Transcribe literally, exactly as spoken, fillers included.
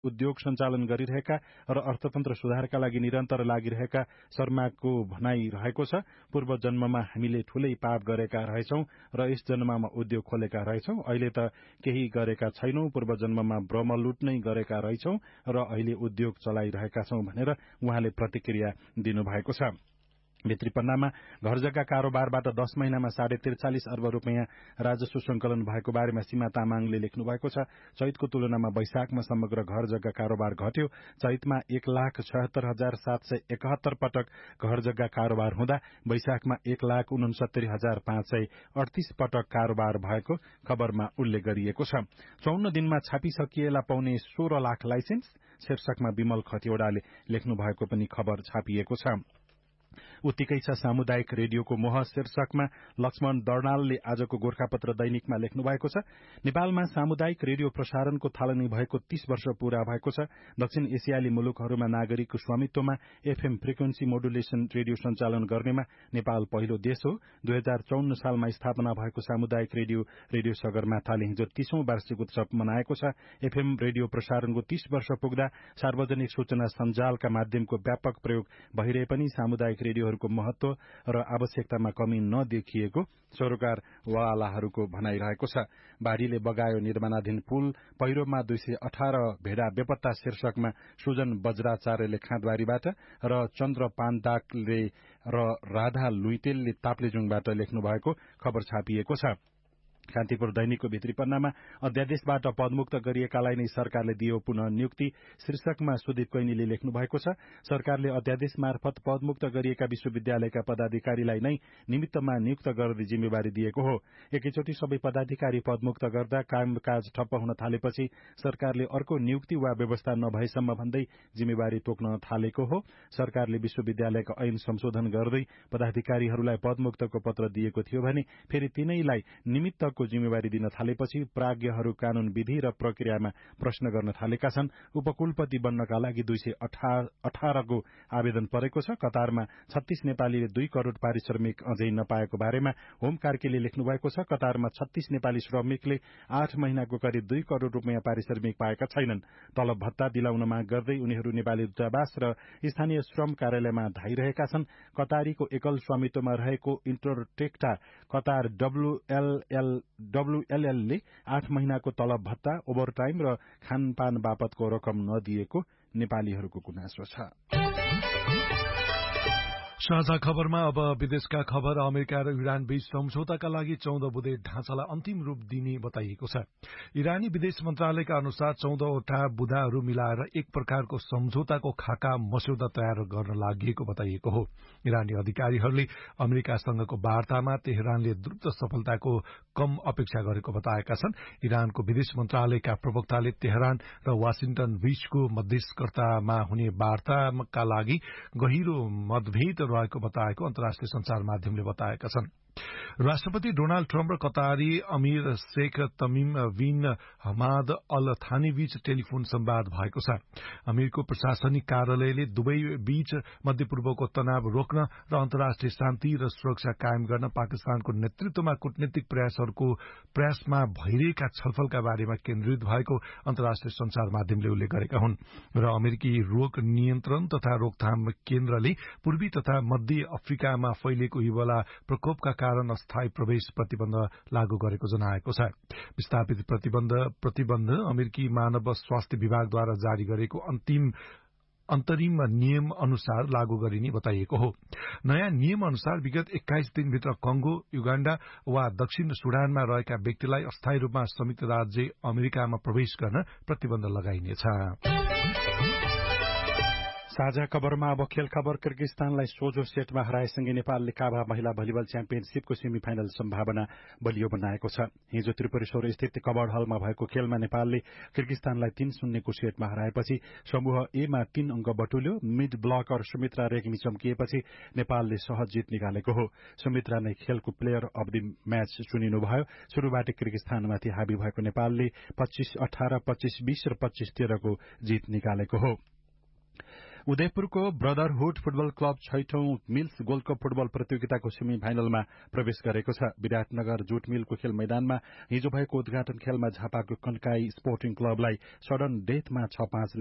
उद्योग सञ्चालन गरिरहेका र अर्थतन्त्र सुधारका लागि निरन्तर लागिरहेका शर्माको भनाई रहेको छ। पूर्व जन्ममा हामीले ठूलै पाप गरेका रहेछौं र यस जन्ममा उद्योग खोलेका रहेछौं। अहिले त केही गरेका छैनौं, पूर्व जन्ममा ब्रह्मलुट नै गरेका रहेछौं र अहिले उद्योग चलाइरहेका छौं भनेर उहाँले प्रतिक्रिया दिनुभएको छ। भित्री पन्नामा घर जग्गा कारोबारबाट दश महिनामा साढे त्रिचालिस अर्ब रूपियाँ राजस्व संकलन भएको बारेमा सीमा तामाङले लेख्नु भएको छ। चैतको तुलनामा वैशाखमा समग्र घर जग्गा कारोबार घट्यो। चैतमा एक लाख छहत्तर हजार सात सय एकहत्तर पटक घर जग्गा कारोबार हुँदा वैशाखमा एक लाख उनसत्तरी हजार पाँच सय अडतीस पटक कारोबार भएको खबरमा उल्लेख गरिएको छ। चौन्न दिनमा छापिसकिएला पाउने सोह्र लाख लाइसेन्स शीर्षकमा विमल खतिवड़ाले लेख्नु भएको पनि खबर छापिएको छ। उत्तिकै छ सामुदायिक रेडियोको मोह शीर्षकमा लक्ष्मण दर्नालले आजको गोर्खापत्र दैनिकमा लेख्नु भएको छ। नेपालमा सामुदायिक रेडियो प्रसारणको थालनी भएको तीस वर्ष पूरा भएको छ। दक्षिण एसियाली मुलुकहरूमा नागरिकको स्वामित्वमा एफएम फ्रिक्वेन्सी मोडुलेसन रेडियो सञ्चालन गर्नेमा नेपाल पहिलो देश हो। दुई हजार चौन्न सालमा स्थापना भएको सामुदायिक रेडियो रेडियो सगरमाथाले हिजो तीसौं वार्षिक उत्सव मनाएको छ। एफएम रेडियो प्रसारणको तीस वर्ष पुग्दा सार्वजनिक सूचना सञ्जालका माध्यमको व्यापक प्रयोग भइरहे पनि सामुदायिक रेडियोहरूको महत्व र आवश्यकतामा कमी नदेखिएको सरोकारवालाहरूको भनाइरहेको छ। बाढ़ीले बगायो निर्माणाधीन पुल, पहिरोमा दुई सय अठार भेडा बेपत्ता शीर्षकमा सुजन बज्राचार्यले खाँदबारीबाट र चन्द्र पाण्डाकले र राधा लुइटेलले ताप्लेजुङबाट लेख्नु भएको खबर छापिएको छ। कान्तिपुर दैनिकको भित्री पन्नामा अध्यादेशबाट पदमुक्त गरिएकालाई नै सरकारले दियो पुनः नियुक्ति शीर्षकमा सुदीप कैनीले लेख्नु भएको छ। सरकारले अध्यादेश मार्फत पदमुक्त गरिएका विश्वविद्यालयका पदाधिकारीलाई नै निमित्तमा नियुक्त गर्ने जिम्मेवारी दिएको हो। एकैचोटि सबै पदाधिकारी पदमुक्त गर्दा कामकाज ठप्प हुन थालेपछि सरकारले अर्को नियुक्ति वा व्यवस्था नभएसम्म भन्दै जिम्मेवारी तोक्न थालेको हो। सरकारले विश्वविद्यालयको ऐन संशोधन गर्दै पदाधिकारीहरूलाई पदमुक्तको पत्र दिएको थियो भने फेरि तिनैलाई निमित्त को जिम्मेवारी दिन थालेपछि प्राज्ञहरू कानून विधि र प्रक्रियामा प्रश्न गर्न थालेका छन्। उपकुलपति बन्नका लागि दुई सय अठारको आवेदन परेको छ। कतारमा छत्तीस नेपालीले दुई करोड़ पारिश्रमिक अझै नपाएको बारेमा होम कार्कीले लेख्नु भएको छ। कतारमा छत्तीस नेपाली श्रमिकले आठ महिनाको करिब दुई करोड़ रूपियाँ पारिश्रमिक पाएका छैनन्। तलब भत्ता दिलाउन माग गर्दै उनीहरू नेपाली दूतावास र स्थानीय श्रम कार्यालयमा धाइरहेका छन्। कतारीको एकल स्वामित्वमा रहेको इन्टरटेक्टा कतार डब्ल्यूएलएल डब्ल्यूएलएलले आठ महिनाको तलब भत्ता, ओभरटाइम र खानपान बापतको रकम नदिएको नेपालीहरूको गुनासो छ। साझा खबरमा अब विदेशका खबर। अमेरिका र इरान बीच सम्झौताका लागि चौध बुँदे ढाँचालाई अन्तिम रूप दिने बताइएको छ। इरानी विदेश मन्त्रालयका अनुसार चौधवटा बुँदाहरू मिलाएर एक प्रकारको सम्झौताको खाका मस्यौदा तयार गर्न लागि बताइएको हो। इरानी अधिकारीहरूले अमेरिकासँगको वार्तामा तेहरानले द्रुत सफलताको कम अपेक्षा गरेको बताएका छन्। इरानको विदेश मन्त्रालयका प्रवक्ताले तेहरान र वाशिंटन बीचको मध्यस्थकर्तामा हुने वार्ताका लागि गहिरो मतभेद रहेको बताएको अन्तर्राष्ट्रिय संचार माध्यमले बताएका छन्। राष्ट्रपति डोनाल्ड ट्रम्प र कतारी अमीर शेख तमिम बिन हमाद अल थानी बीच टेलिफोन संवाद भएको छ। अमीरको प्रशासनिक कार्यालयले दुवै बीच मध्यपूर्वको तनाव रोक्न र अन्तर्राष्ट्रिय शान्ति र सुरक्षा कायम गर्न पाकिस्तानको नेतृत्वमा कूटनीतिक प्रयासहरूको प्रयासमा भइरहेका छलफलका बारेमा केन्द्रित भएको अन्तर्राष्ट्रिय संचार माध्यमले उल्लेख गरेका हुन् र अमेरिकी रोग नियन्त्रण तथा रोकथाम केन्द्रले पूर्वी तथा मध्य अफ्रिकामा फैलिएको इबोला प्रकोपका कारण अस्थायी प्रवेश प्रतिबन्ध लागू गरेको जनाएको छ। विस्थापित प्रतिबन्ध प्रतिबन्ध अमेरिकी मानव स्वास्थ्य विभागद्वारा जारी गरेको अन्तिम अन्तरिम नियम अनुसार लागू गरिने बताइएको हो। नयाँ नियम अनुसार विगत एक्काइस दिनभित्र कंगो, युगाण्डा वा दक्षिण सुडानमा रहेका व्यक्तिलाई अस्थायी रूपमा संयुक्त राज्य अमेरिकामा प्रवेश गर्न प्रतिबन्ध लगाइनेछ। साझा खबरमा अब खेल खबर। किर्गिस्तानलाई सोझो सेटमा हराएसँगै नेपालले काभा महिला भलिबल च्याम्पियनशीपको सेमी फाइनल सम्भावना बलियो बनाएको छ। हिजो त्रिपुरेश्वर स्थित कबड हलमा भएको खेलमा नेपालले किर्गिस्तानलाई तीन शून्यको सेटमा हराएपछि समूह एमा तीन अंक बटुल्यो। मिड ब्लकर सुमित्रा रेग्मी चम्किएपछि नेपालले सहज जित निकालेको हो। सुमित्रा नै खेलको प्लेयर अफ द म्याच चुनिनुभयो। शुरूबाटै किर्गिस्तानमाथि हावी भएको नेपालले पच्चीस अठार, पच्चीस बीस र पच्चीस तेह्रको जित निकालेको हो। उदयपुरको ब्रदरहुड फुटबल क्लब छैठौं मिल्स गोल्ड कप फुटबल प्रतियोगिताको सेमी फाइनलमा प्रवेश गरेको छ। विराटनगर जुट मिलको खेल मैदानमा हिजो भएको उद्घाटन खेलमा झापाको कन्काई स्पोर्टिङ क्लबलाई सडन डेथमा छ पाँचले